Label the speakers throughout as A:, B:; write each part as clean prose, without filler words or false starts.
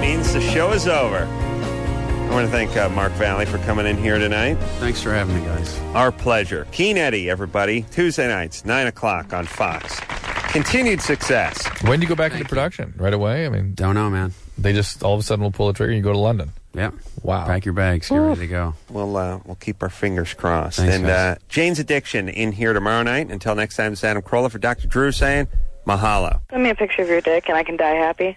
A: means the show is over. I want to thank Mark Valley for coming in here tonight.
B: Thanks for having me, guys.
A: Our pleasure. Keen Eddie, everybody. Tuesday nights, 9 o'clock on Fox. Continued success.
C: When do you go back into production? Right away? I mean,
B: Don't know, man.
C: they just all of a sudden will pull the trigger and you go to London.
B: Yeah.
C: Wow.
B: Pack your bags. Get ready to go.
A: We'll keep our fingers crossed.
B: Thanks,
A: and
B: guys.
A: Jane's Addiction in here tomorrow night. Until next time, it's Adam Carolla for Dr. Drew saying mahalo.
D: Send me a picture of your dick and I can die happy.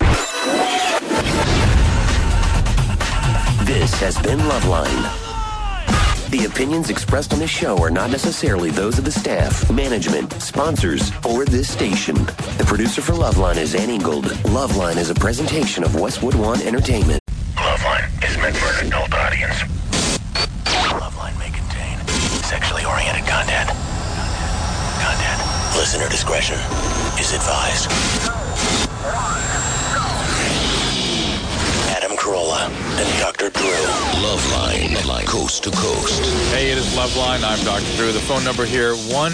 E: This has been Loveline. The opinions expressed on this show are not necessarily those of the staff, management, sponsors, or this station. The producer for Loveline is Ann Ingold. Loveline is a presentation of Westwood One Entertainment.
F: Loveline is meant for an adult audience. Loveline may contain sexually oriented content. Listener discretion is advised. Adam Carolla and Dr. Drew. Loveline, coast to coast.
C: Hey, it is Loveline. I'm Dr. Drew. The phone number here,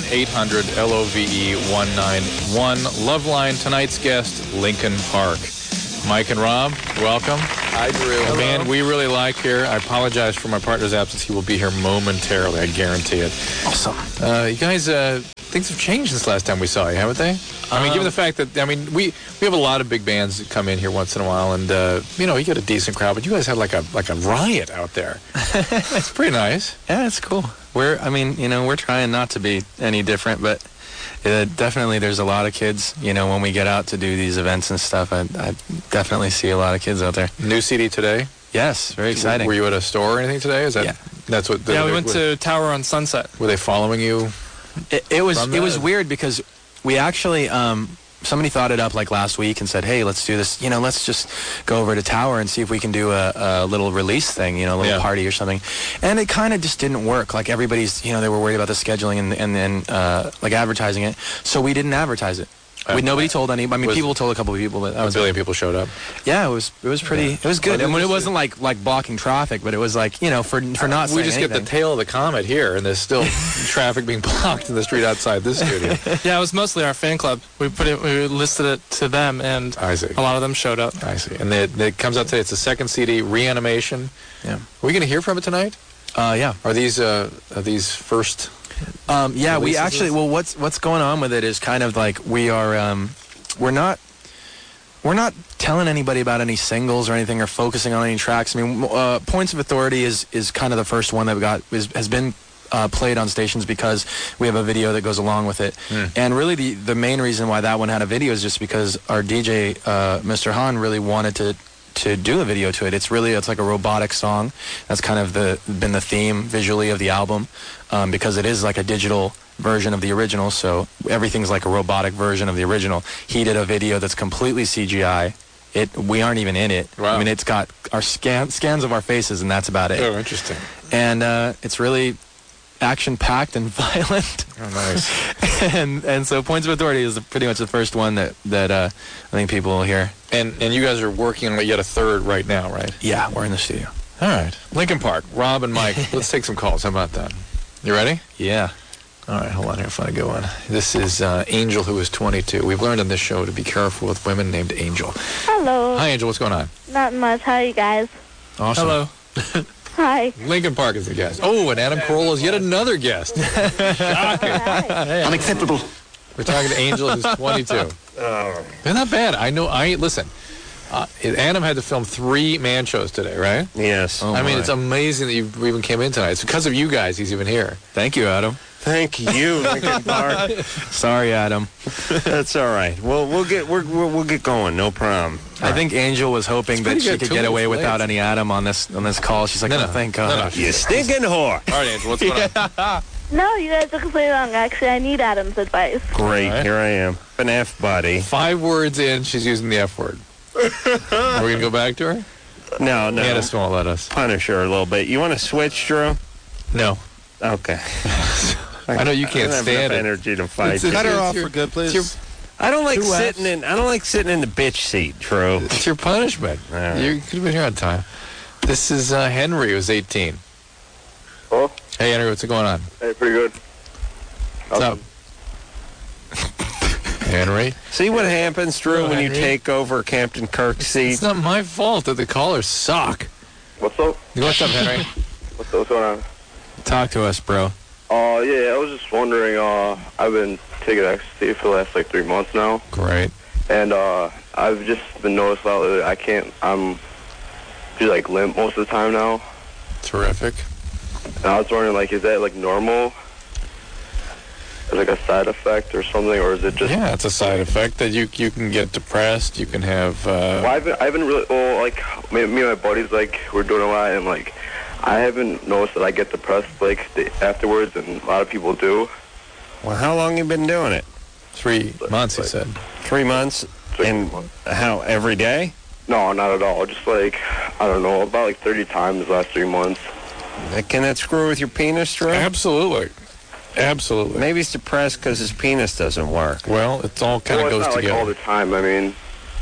C: 1-800-LOVE-191. Loveline, tonight's guest, Lincoln Park. Mike and Rob, welcome.
G: Hi, Drew.
C: A man we really like here. I apologize for my partner's absence. He will be here momentarily. I guarantee it.
G: Awesome.
C: You guys, things have changed since last time we saw you, haven't they? I mean, given the fact that, I mean, we have a lot of big bands that come in here once in a while, and, you know, you get a decent crowd, but you guys had like a riot out there. It's pretty nice.
G: Yeah, it's cool. We're trying not to be any different, but definitely there's a lot of kids, you know, when we get out to do these events and stuff, I definitely see a lot of kids out there.
C: New CD today?
G: Yes, very exciting.
C: Were you at a store or anything today? Is that?
G: Yeah.
C: That's what.
H: We went to Tower on Sunset.
C: Were they following you?
G: It was weird because we actually somebody thought it up like last week and said, hey, let's do this, you know, let's just go over to Tower and see if we can do a little release thing, you know, a little party or something. And it kind of just didn't work. Like everybody's, you know, they were worried about the scheduling and then like advertising it. So we didn't advertise it. Nobody told any. I mean, people told a couple of people, but that was
C: a billion people showed up.
G: Yeah, it was pretty. It was good. And when it wasn't like blocking traffic, but it was like, you know, for not saying
C: we just
G: anything.
C: get the tail of the comet here, and there's still traffic being blocked in the street outside this studio.
H: Yeah, it was mostly our fan club. We listed it to them, and
C: I see.
H: A lot of them showed up.
C: I see. And it comes out today. It's the second CD, Reanimation.
G: Yeah.
C: Are we going to hear from it tonight?
G: Yeah.
C: Are these first?
G: Yeah, we actually. Well, what's going on with it is kind of like we are. We're not telling anybody about any singles or anything or focusing on any tracks. I mean, Points of Authority is kind of the first one that has been played on stations because we have a video that goes along with it. And really the main reason why that one had a video is just because our DJ, Mr. Han, really wanted to do a video to it. It's like a robotic song. That's kind of been the theme visually of the album, because it is like a digital version of the original, so everything's like a robotic version of the original. He did a video that's completely CGI. We aren't even in it.
C: Wow.
G: I mean, it's got our scans of our faces, and that's about it.
C: Oh, interesting.
G: And it's really action-packed and violent.
C: Oh, nice.
G: and so Points of Authority is pretty much the first one that I think people will hear.
C: And you guys are working on yet a third right now, right?
G: Yeah, we're in the studio.
C: All right. Lincoln Park, Rob and Mike. Let's take some calls. How about that? You ready?
G: Yeah.
C: All right, hold on here. I'll find a good one. This is Angel, who is 22. We've learned on this show to be careful with women named Angel.
D: Hello.
C: Hi, Angel. What's going on?
D: Not much. How are you guys?
C: Awesome.
H: Hello.
D: Hi.
C: Lincoln Park is the guest. Oh, and Adam Carolla is yet another guest.
F: Unacceptable.
C: We're talking to Angel, who's 22. They're not bad. Listen. Adam had to film 3 man shows today, right?
A: Yes.
C: I mean, it's amazing that you even came in tonight. It's because of you guys he's even here.
G: Thank you, Adam.
A: Thank you, Lincoln Park.
G: Sorry, Adam.
A: That's all right. Well, we'll get going. No problem.
G: I think Angel was hoping that she could get away without any Adam on this call. She's like,
C: No.
G: thank God.
A: You stinking whore.
C: All right, Angel, what's going on?
D: No, you guys are completely wrong. Actually, I need Adam's advice.
A: Great.
C: All right.
A: Here I am. An F, buddy.
C: 5 words in, she's using the F word. Are we going to go back to her?
A: No.
C: Candace won't let us.
A: Punish her a little bit. You want to switch, Drew?
C: No.
A: Okay.
C: I know you can't
A: I don't have
C: enough
A: enough energy to fight.
I: Cut her off for good, please.
A: I don't like sitting in the bitch seat, Drew.
C: It's your punishment.
A: Right.
C: You could have been here on time. This is Henry, who's 18.
J: Hello?
C: Hey, Henry, what's going on?
J: Hey, pretty good.
C: What's up? Henry.
A: See what happens, Drew, when you
C: Henry.
A: take over Captain Kirk's seat?
C: It's not my fault that the callers suck.
I: What's up?
C: What's up, Henry?
I: What's going on?
G: Talk to us, bro.
I: Yeah, I was just wondering, I've been taking ecstasy for the last, 3 months now.
C: Great.
I: And, I've just been noticing that I'm just, limp most of the time now.
C: Terrific.
I: And I was wondering, is that, normal? Is a side effect or something, or is it just...
C: Yeah, it's a side effect that you can get depressed, you can have...
I: Well, I haven't really... Well, me and my buddies, we're doing a lot, and, I haven't noticed that I get depressed, afterwards, and a lot of people do.
A: Well, how long you been doing it?
C: 3 months, he said.
A: 3 months? And how, every day?
I: No, not at all. Just, I don't know, about, 30 times the last 3 months.
A: Can that screw with your penis, Drew?
C: Absolutely. Absolutely.
A: Maybe he's depressed because his penis doesn't work.
C: Well, it's all kind of goes
I: not
C: together.
I: all the time, I mean...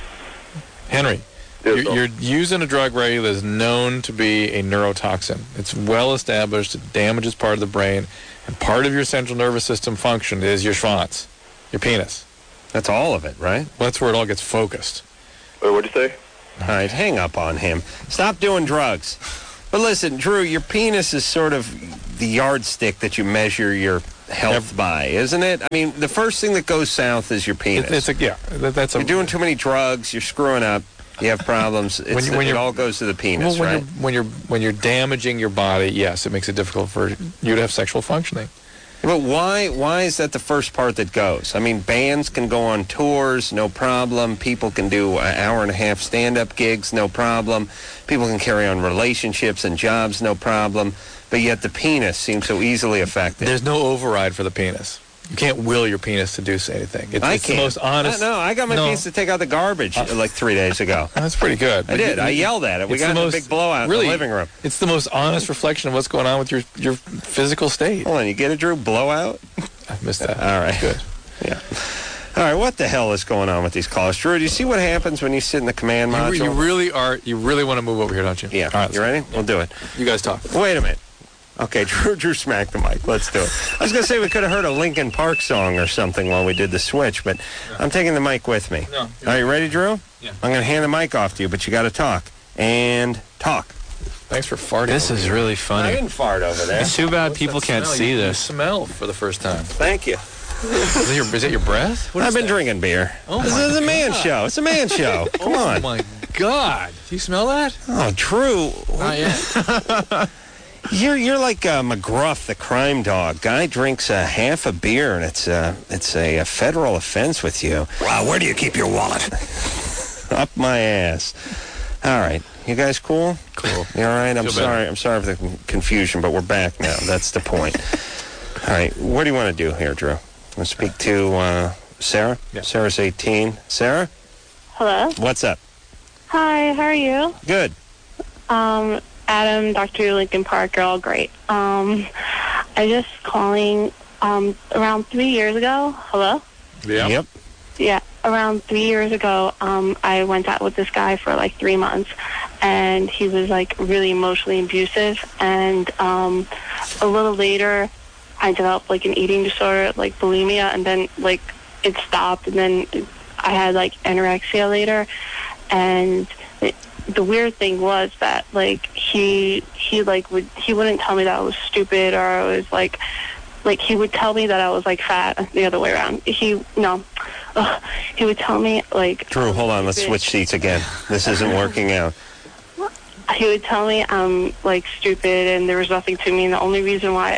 C: Henry, you're using a drug, Ray, that is known to be a neurotoxin. It's well established. It damages part of the brain. And part of your central nervous system function is your schwanz, your penis.
A: That's all of it, right?
C: Well, that's where it all gets focused.
I: Wait, what'd you say?
A: All right, hang up on him. Stop doing drugs. But listen, Drew, your penis is sort of the yardstick that you measure your health by, isn't it? I mean, the first thing that goes south is your penis. You're doing too many drugs. You're screwing up. You have problems. It all goes to the penis, right?
C: When you're damaging your body, yes, it makes it difficult for you to have sexual functioning.
A: But why is that the first part that goes? I mean, bands can go on tours, no problem. People can do an hour and a half stand-up gigs, no problem. People can carry on relationships and jobs, no problem. But yet the penis seems so easily affected.
C: There's no override for the penis. You can't will your penis to do anything. It's the most honest.
A: No, I got my penis to take out the garbage 3 days ago.
C: That's pretty good.
A: I did. I yelled at it. We got a big blowout in the living room.
C: It's the most honest reflection of what's going on with your physical state.
A: Hold on, you get it, Drew? Blowout?
C: I missed that.
A: All right.
C: Good.
A: Yeah. All right, what the hell is going on with these callers? Drew, do you see what happens when you sit in the command module?
C: You really want to move over here, don't you?
A: Yeah.
C: All right,
A: you ready? We'll do it.
C: You guys talk.
A: Wait a minute. Okay, Drew smacked the mic. Let's do it. I was going to say we could have heard a Linkin Park song or something while we did the switch, but I'm taking the mic with me.
C: No.
A: Are you ready, Drew?
C: Yeah.
A: I'm going to hand the mic off to you, but you got to talk. And talk.
C: Thanks for farting.
G: This is really funny.
A: I didn't fart over there.
G: It's too bad people can't see
C: You
G: this.
C: smell for the first time.
A: Thank you.
C: Is that your breath?
A: I've been drinking beer.
C: Oh
A: This is a man show. It's a man show. Come on.
C: Oh, my God. Do you smell that?
A: Oh, Drew.
C: Not yet.
A: You're like McGruff, the crime dog. Guy drinks half a beer, and it's a federal offense with you.
F: Wow, where do you keep your wallet?
A: Up my ass. All right. You guys cool?
C: Cool.
A: You all right? I'm
C: Feel
A: sorry.
C: better.
A: I'm sorry for the confusion, but we're back now. That's the point. All right. What do you want to do here, Drew? Want to speak to Sarah?
C: Yeah.
A: Sarah's 18. Sarah?
D: Hello.
A: What's up?
D: Hi, how are you?
A: Good.
D: Adam, Dr. Lincoln Park are all great. I just calling around 3 years ago. Hello?
C: Yeah.
A: Yep.
D: Yeah, around 3 years ago, I went out with this guy for 3 months, and he was really emotionally abusive. And a little later, I developed an eating disorder, bulimia, and then it stopped, and then I had anorexia later. And the weird thing was that he wouldn't tell me that I was stupid, or I was he would tell me that I was fat the other way around. He would tell me
A: Drew, hold on. Let's switch seats again. This isn't working out.
D: He would tell me I'm stupid and there was nothing to me, and the only reason why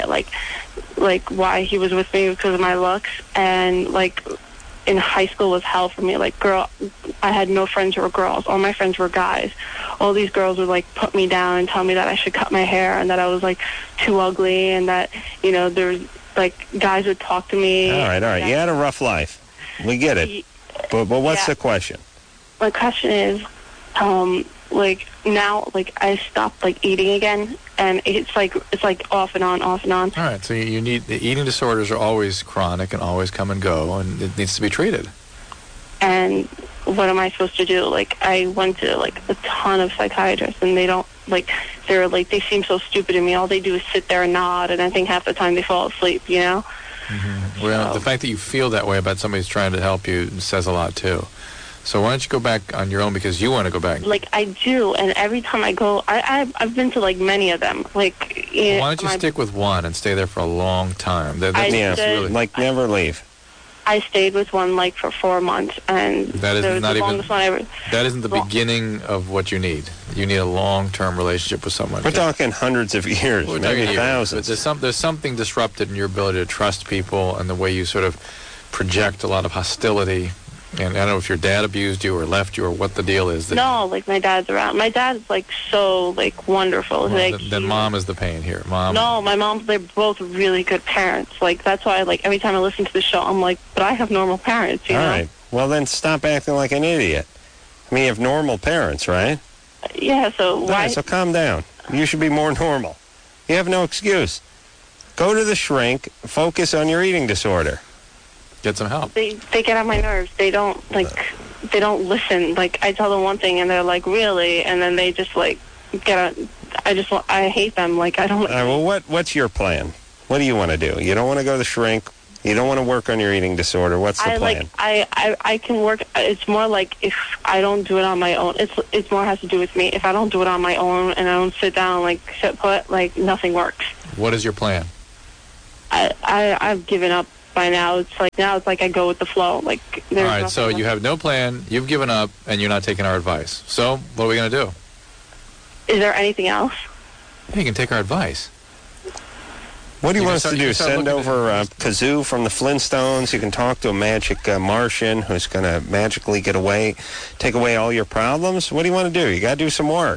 D: why he was with me was because of my looks. And in high school was hell for me. I had no friends who were girls. All my friends were guys. All these girls would put me down and tell me that I should cut my hair and that I was too ugly, and that there was guys would talk to me.
A: All right. You had a rough life. We get it. But what's the question?
D: My question is, now I stopped eating again, and it's off and on.
C: All right. So you need the eating disorders are always chronic and always come and go, and it needs to be treated.
D: And what am I supposed to do? I went to a ton of psychiatrists, and they don't they seem so stupid to me. All they do is sit there and nod, and I think half the time they fall asleep.
C: Well, the fact that you feel that way about somebody who's trying to help you says a lot, too. So why don't you go back on your own because you want to go back?
D: Like, I do, and every time I go, I've been to, like, many of them. Like,
C: well, why don't you stick with one and stay there for a long time?
A: Never leave.
D: I stayed with one, like, for 4 months, and
C: that is not even, that isn't the beginning of what you need. You need a long-term relationship with someone.
A: We're talking hundreds of years, maybe thousands.
C: There's something disrupted in your ability to trust people and the way you sort of project a lot of hostility. And I don't know if your dad abused you or left you or what the deal is.
D: No, like, my dad's around. My dad's, like, so, like, wonderful.
C: Well,
D: like,
C: then mom is the pain here. Mom.
D: No, my mom, they're both really good parents. Like, that's why, like, every time I listen to the show, I'm like, but I have normal parents, you know?
A: All right. Well, then stop acting like an idiot. I mean, you have normal parents, right?
D: Yeah, so why?
A: Right, so calm down. You should be more normal. You have no excuse. Go to the shrink. Focus on your eating disorder.
C: Get some help.
D: They get on my nerves. They don't, like, they don't listen. Like, I tell them one thing, and they're like, really? And then they just, like, get on. I hate them. Like, I don't.
A: All right, well, what's your plan? What do you want to do? You don't want to go to the shrink. You don't want to work on your eating disorder. What's the plan?
D: I can work. It's more like if I don't do it on my own. It's more has to do with me. If I don't do it on my own and I don't sit down, like, sit put, like, nothing works.
C: What is your plan?
D: I've given up. By now, it's like I go with the flow. Like,
C: all right, so you have no plan, you've given up, and you're not taking our advice. So, what are we going to do?
D: Is there anything else?
C: Yeah, you can take our advice.
A: What do you want us to do? Send over Kazoo from the Flintstones? You can talk to a magic Martian who's going to magically take away all your problems? What do you want to do? You got to do some work.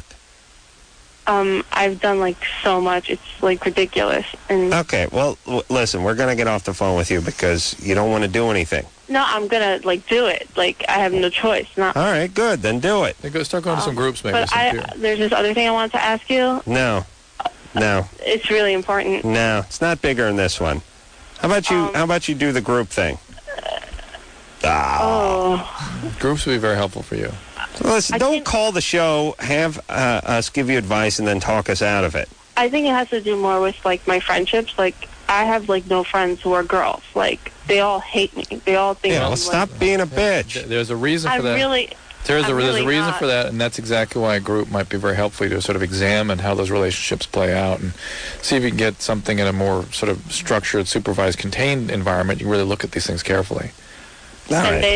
D: I've done, like, so much. It's, like, ridiculous. And
A: okay, well, listen, we're going to get off the phone with you because you don't want to do anything.
D: No, I'm going to, like, do it. Like, I have no choice. All
A: right, good. Then do it.
C: Start going to some groups, maybe.
D: But there's this other thing I wanted to ask you.
A: No.
D: It's really important.
A: No, it's not bigger than this one. How about you do the group thing?
C: Groups would be very helpful for you.
A: Listen, don't call the show, have us give you advice, and then talk us out of it.
D: I think it has to do more with, like, my friendships. Like, I have, like, no friends who are girls. Like, they all hate me. They all think I'm,
A: well, stop being a bitch.
C: There's a reason for that. There's a reason for that, and that's exactly why a group might be very helpful to sort of examine how those relationships play out and see if you can get something in a more sort of structured, supervised, contained environment. You can really look at these things carefully.
A: All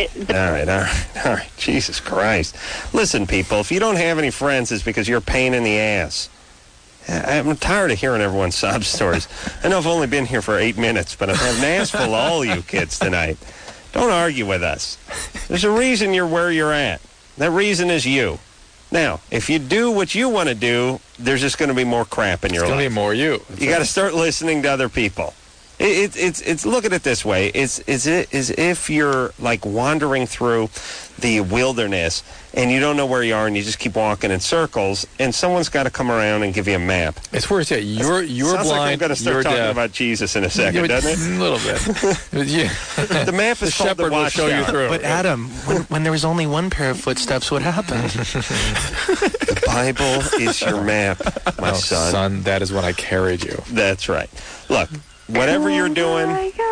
A: right. Jesus Christ. Listen, people, if you don't have any friends, it's because you're a pain in the ass. I'm tired of hearing everyone's sob stories. I know I've only been here for 8 minutes, but I have an ass full of all you kids tonight. Don't argue with us. There's a reason you're where you're at. That reason is you. Now, if you do what you want to do, there's just going to be more crap in your life.
C: There's going to be more you.
A: You got to start listening to other people. It's look at it this way. It's as if you're, like, wandering through the wilderness and you don't know where you are and you just keep walking in circles and someone's got to come around and give you a map.
C: It's where it's at. You're
A: sounds
C: blind.
A: Like I'm going to start talking
C: deaf.
A: about Jesus in a second, doesn't it?
C: A little bit. Yeah.
A: The map is called the
C: shepherd will show you through.
G: But Adam, when there was only one pair of footsteps, what happened?
A: The Bible is your map, my son.
C: Son, that is when I carried you.
A: That's right. Look. Whatever you're doing,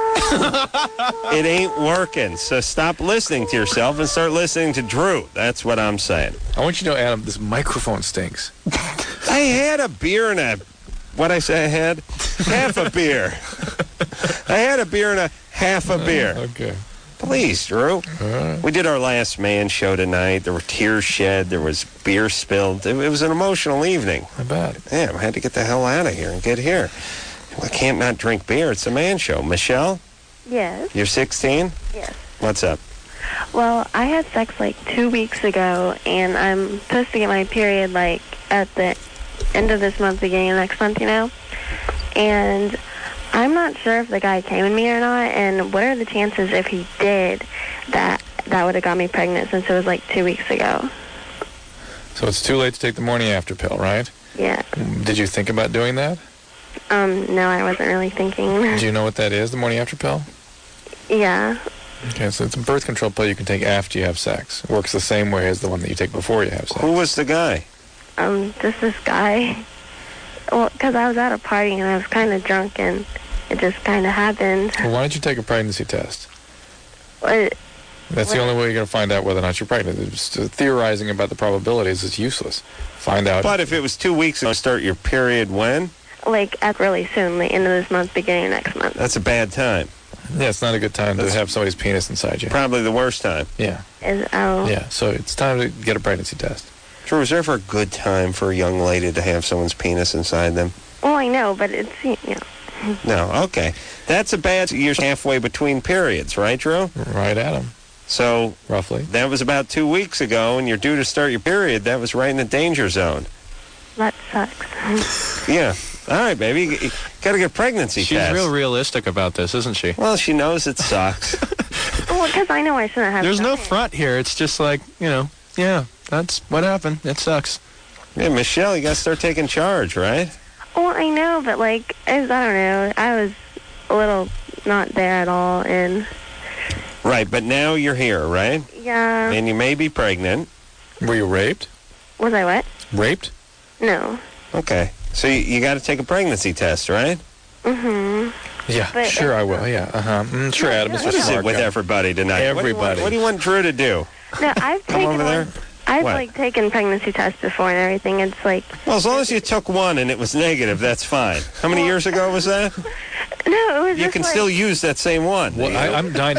A: it ain't working. So stop listening to yourself and start listening to Drew. That's what I'm saying.
C: I want you to know, Adam, this microphone stinks.
A: I had a beer and what'd I say I had? Half a beer. I had a beer and a half a beer.
C: Okay.
A: Please, Drew.
C: Right.
A: We did our Last Man show tonight. There were tears shed. There was beer spilled. It was an emotional evening.
C: I bet.
A: Yeah, I had to get the hell out of here and get here. I can't not drink beer. It's a man show. Michelle?
D: Yes.
A: You're 16?
D: Yes.
A: What's up?
D: Well, I had sex, like, 2 weeks ago, and I'm supposed to get my period, like, at the end of this month, beginning of next month, you know? And I'm not sure if the guy came in me or not, and what are the chances if he did that would have got me pregnant since it was, like, 2 weeks ago?
C: So it's too late to take the morning after pill, right?
D: Yeah.
C: Did you think about doing that?
D: No, I wasn't really thinking.
C: Do you know what that is, the morning after pill?
D: Yeah.
C: Okay, so it's a birth control pill you can take after you have sex. It works the same way as the one that you take before you have sex.
A: Who was the guy?
D: Just this guy. Well, because I was at a party and I was kind of drunk and it just kind of happened.
C: Well, why don't you take a pregnancy test?
D: What?
C: That's the only way you're going to find out whether or not you're pregnant. Just theorizing about the probabilities is useless. Find out.
A: But if it was 2 weeks ago, start your period when?
D: Like, at really soon, the end of this month, beginning of next month.
A: That's a bad time.
C: Yeah, it's not a good time to have somebody's penis inside you.
A: Probably the worst time.
C: Yeah.
D: Yeah,
C: so it's time to get a pregnancy test.
A: Drew, is there ever a good time for a young lady to have someone's penis inside them?
D: Well, I know, but it's,
A: No, okay. That's a bad... You're halfway between periods, right, Drew?
C: Right at them.
A: So...
C: Roughly.
A: That was about 2 weeks ago, and you're due to start your period. That was right in the danger zone.
D: That sucks.
A: Yeah. All right, baby. You got to get a pregnancy
G: She's
A: test.
G: real realistic about this, isn't she?
A: Well, she knows it sucks.
D: Well, because I know I shouldn't have...
G: There's no front here. It's just like, yeah, that's what happened. It sucks.
A: Yeah, Michelle, you got to start taking charge, right?
D: Well, I know, but, I don't know. I was a little not there at all, and...
A: Right, but now you're here, right?
D: Yeah.
A: And you may be pregnant.
C: Were you raped?
D: Was I what?
C: Raped?
D: No.
A: Okay. So you got to take a pregnancy test, right?
D: Mm-hmm.
C: Yeah,
D: But
C: sure I will. Yeah, sure, Adam.
A: What is it with everybody tonight?
C: Everybody.
A: What do you want Drew to do?
D: No, I've
A: Come over there? What?
D: taken pregnancy tests before and everything. It's like...
A: Well, as long as you took one and it was negative, that's fine. How many years ago was that?
D: No, it was
A: You
D: just
A: can
D: like...
A: still use that same one.
C: Well, I'm dying to